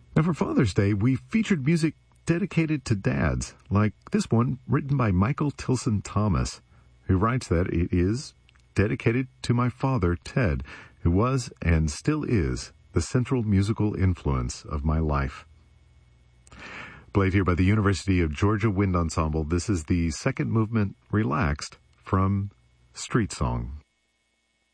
Now for Father's Day, we featured music dedicated to dads, like this one written by Michael Tilson Thomas, who writes that it is dedicated to my father, Ted, who was and still is the central musical influence of my life. Played here by the University of Georgia Wind Ensemble, this is the second movement, Relaxed, from Street Song.